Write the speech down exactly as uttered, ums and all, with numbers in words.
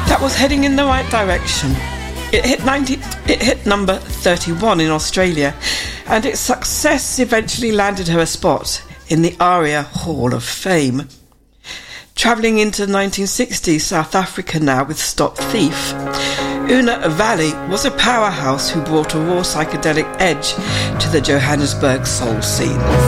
That was heading in the right direction. It hit ninety, it hit number thirty-one in Australia, and its success eventually landed her a spot in the ARIA Hall of Fame. Travelling into nineteen sixty South Africa now with Stop Thief, Una Valley was a powerhouse who brought a raw psychedelic edge to the Johannesburg soul scene.